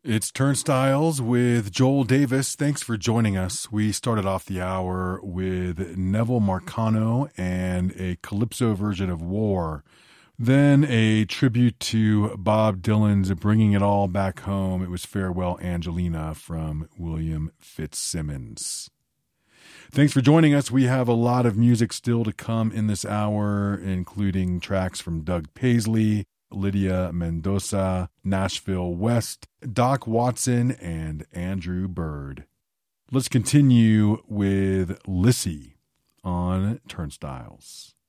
It's Turnstiles with Joel Davis. Thanks for joining us. We started off the hour with Neville Marcano and a calypso version of War. Then a tribute to Bob Dylan's Bringing It All Back Home. It was Farewell Angelina from William Fitzsimmons. Thanks for joining us. We have a lot of music still to come in this hour, including tracks from Doug Paisley, Lydia Mendoza, Nashville West, Doc Watson, and Andrew Bird. Let's continue with Lissy on Turnstiles.